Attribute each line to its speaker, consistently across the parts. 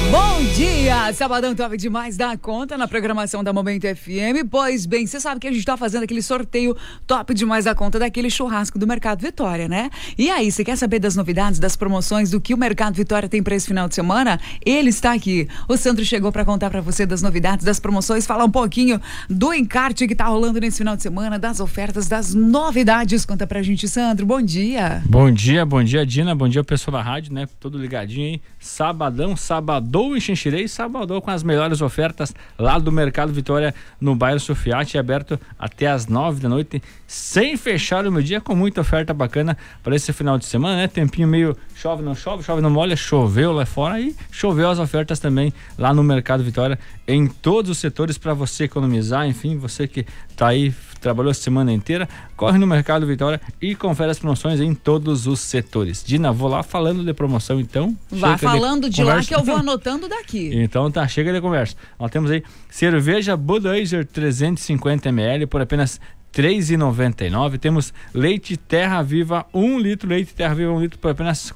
Speaker 1: Bom dia, sabadão top demais da conta na programação da Momento FM. Pois bem, você sabe que a gente tá fazendo aquele sorteio top demais da conta daquele churrasco do Mercado Vitória, né? E aí, você quer saber das novidades, das promoções, do que o Mercado Vitória tem para esse final de semana? Ele está aqui. O Sandro chegou para contar para você das novidades, das promoções, falar um pouquinho do encarte que tá rolando nesse final de semana, das ofertas, das novidades. Conta pra gente, Sandro. Bom dia.
Speaker 2: Bom dia, Dina. Bom dia, pessoal da rádio, né? Tudo ligadinho aí. Sabadão em Xanxerê, sabadão com as melhores ofertas lá do Mercado Vitória no bairro Sofiati, aberto até as 9 da noite, sem fechar o meio-dia, com muita oferta bacana para esse final de semana, né? Tempinho meio chove não molha, choveu lá fora e choveu as ofertas também lá no Mercado Vitória, em todos os setores para você economizar. Enfim, você que tá aí, trabalhou a semana inteira, corre no Mercado Vitória e confere as promoções em todos os setores. Dina, vou lá falando de promoção então.
Speaker 1: Vai falando de lá que eu vou anotando daqui.
Speaker 2: Então tá, chega de conversa. Nós temos aí cerveja Budweiser 350 ml por apenas R$3,99. Temos leite Terra Viva 1 litro, por apenas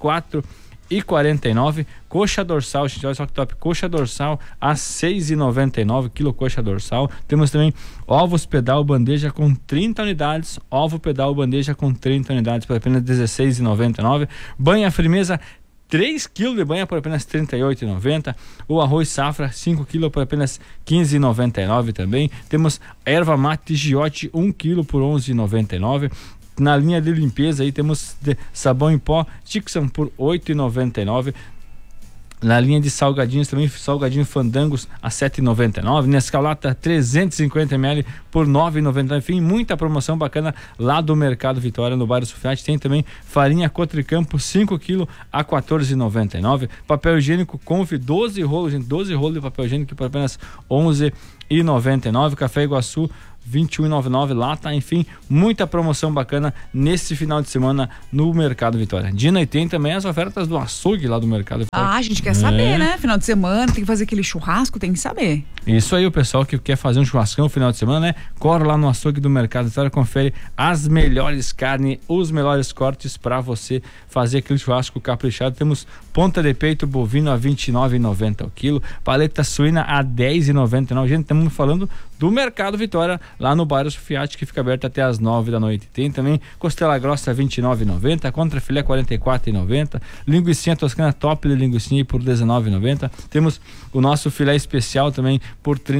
Speaker 2: R$4,49. Coxa dorsal, gente, olha só que top, coxa dorsal a R$6,99, quilo coxa dorsal. Temos também ovos pedal bandeja com 30 unidades, ovo pedal bandeja com 30 unidades por apenas R$16,99. Banha firmeza 3 kg de banha por apenas R$ 38,90. O arroz safra 5 kg por apenas R$ 15,99 também. Temos erva mate Giote 1 kg por R$ 11,99. Na linha de limpeza aí temos sabão em pó Tixan por R$ 8,99. Na linha de salgadinhos também, salgadinho Fandangos a R$ 7,99. Nescalata 350 ml por R$ 9,99. Enfim, muita promoção bacana lá do Mercado Vitória, no bairro Sofiati. Tem também farinha Cotricampo 5 kg a R$ 14,99. Papel higiênico Conf 12 rolos, gente, 12 rolos de papel higiênico por apenas R$ 11,99. Café Iguaçu 21,99 lata. Enfim, muita promoção bacana nesse final de semana no Mercado Vitória. Dina, e tem também as ofertas do açougue lá do Mercado Vitória.
Speaker 1: A gente quer saber, né? Final de semana, tem que fazer aquele churrasco, tem que saber.
Speaker 2: Isso aí, o pessoal que quer fazer um churrascão no final de semana, né? Corre lá no açougue do Mercado Vitória, confere as melhores carnes, os melhores cortes para você fazer aquele churrasco caprichado. Temos ponta de peito bovino a R$ 29,90 o quilo, paleta suína a R$ 10,99. Gente, estamos falando do Mercado Vitória, lá no bairro Sofiati, que fica aberto até as 9 da noite. Tem também costela grossa R$ 29,90, contrafilé R$ 44,90, linguicinha toscana top de linguicinha por R$ 19,90. Temos o nosso filé especial também por R$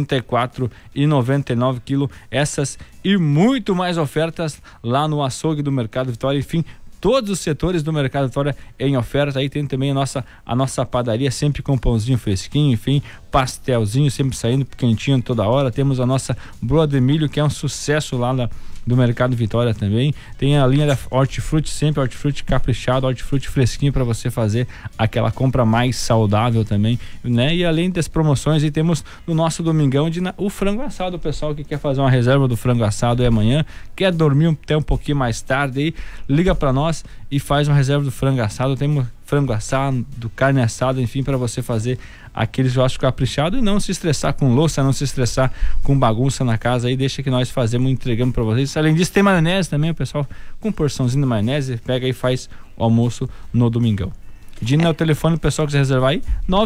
Speaker 2: 34,99 quilo. Essas e muito mais ofertas lá no açougue do Mercado Vitória. Enfim, todos os setores do Mercado Vitória em oferta. Aí tem também a nossa padaria, sempre com pãozinho fresquinho, enfim, pastelzinho sempre saindo quentinho toda hora. Temos a nossa broa de milho, que é um sucesso lá do Mercado Vitória também. Tem a linha da hortifruti, sempre hortifruti caprichado, hortifruti fresquinho para você fazer aquela compra mais saudável também, né? E além das promoções, aí temos no nosso domingão o frango assado. O pessoal que quer fazer uma reserva do frango assado aí amanhã, quer dormir até um pouquinho mais tarde, aí liga para nós e faz uma reserva do frango assado. Temos frango assado, carne assada, enfim, para você fazer aquele churrasco caprichado e não se estressar com louça, não se estressar com bagunça na casa. Aí deixa que nós fazemos, entregamos para vocês. Além disso, tem maionese também, o pessoal com porçãozinho de maionese pega e faz o almoço no domingão. Dina, o telefone, o pessoal quiser reservar aí,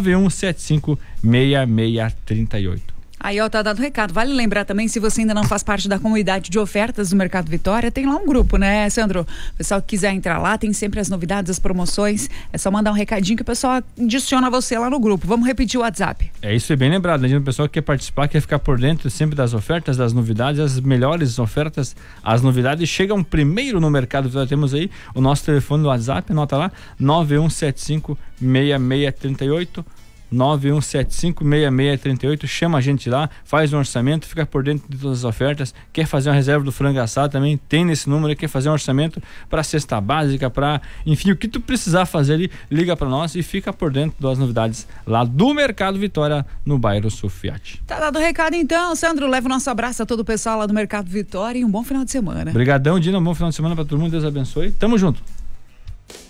Speaker 2: 91756638.
Speaker 1: Aí, ó, tá dado recado. Vale lembrar também, se você ainda não faz parte da comunidade de ofertas do Mercado Vitória, tem lá um grupo, né, Sandro? O pessoal que quiser entrar lá, tem sempre as novidades, as promoções. É só mandar um recadinho que o pessoal adiciona você lá no grupo. Vamos repetir o WhatsApp. É
Speaker 2: isso, é bem lembrado, né? O pessoal que quer participar, quer ficar por dentro sempre das ofertas, das novidades, as melhores ofertas, as novidades chegam primeiro no Mercado Vitória. Temos aí o nosso telefone do WhatsApp, anota lá, 91756638. 91756638, chama a gente lá, faz um orçamento, fica por dentro de todas as ofertas. Quer fazer uma reserva do frango assado também, tem nesse número. Quer fazer um orçamento para cesta básica, para, enfim, o que tu precisar fazer ali, liga para nós e fica por dentro das novidades lá do Mercado Vitória, no bairro Sofiati.
Speaker 1: Tá dado o recado então, Sandro, leva o nosso abraço a todo o pessoal lá do Mercado Vitória e um bom final de semana.
Speaker 2: Obrigadão, Dina, um bom final de semana para todo mundo, Deus abençoe, tamo junto.